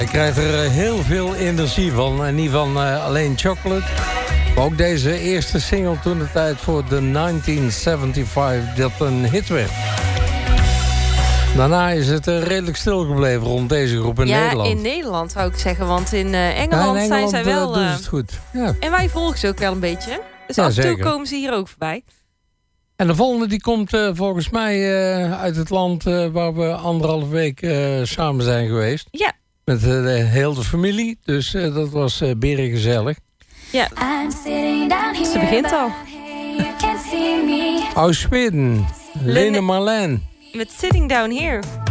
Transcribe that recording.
Hij krijgt er heel veel energie van. En niet van alleen Chocolate. Maar ook deze eerste single toen de tijd voor de 1975 dat een hit werd. Daarna is het redelijk stil gebleven rond deze groep in Nederland. Ja, in Nederland zou ik zeggen. Want in Engeland, zijn zij wel... doen ze het goed. Ja. En wij volgen ze ook wel een beetje. Dus Ja, af en toe zeker. komen ze hier ook voorbij. En de volgende die komt volgens mij uit het land waar we 1,5 week samen zijn geweest. Ja. Met heel de familie. Dus dat was berengezellig. Ja. Ze begint al. Uit Zweden. Lene Marlijn. Met Sitting Down Here.